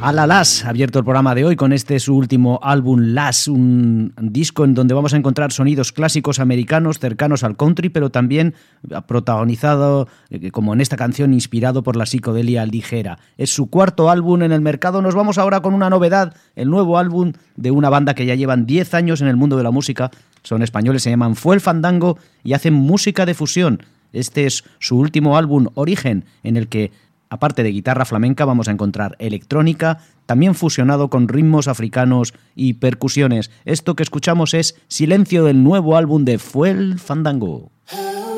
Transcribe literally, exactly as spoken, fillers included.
A la Las ha abierto el programa de hoy con este su último álbum Las, un disco en donde vamos a encontrar sonidos clásicos americanos cercanos al country, pero también protagonizado, como en esta canción, inspirado por la psicodelia ligera. Es su cuarto álbum en el mercado. Nos vamos ahora con una novedad, el nuevo álbum de una banda que ya llevan diez años en el mundo de la música. Son españoles, se llaman Fue el Fandango y hacen música de fusión. Este es su último álbum, Origen, en el que aparte de guitarra flamenca, vamos a encontrar electrónica, también fusionado con ritmos africanos y percusiones. Esto que escuchamos es Silencio, del nuevo álbum de Fue el Fandango.